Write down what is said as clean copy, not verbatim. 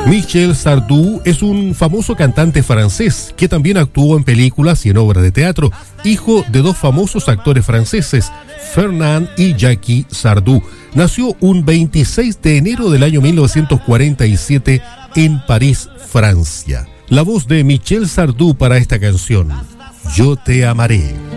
Michel Sardou es un famoso cantante francés que también actuó en películas y en obras de teatro, hijo de dos famosos actores franceses, Fernand y Jackie Sardou. Nació un 26 de enero del año 1947 en París, Francia. La voz de Michel Sardou para esta canción, Yo te amaré.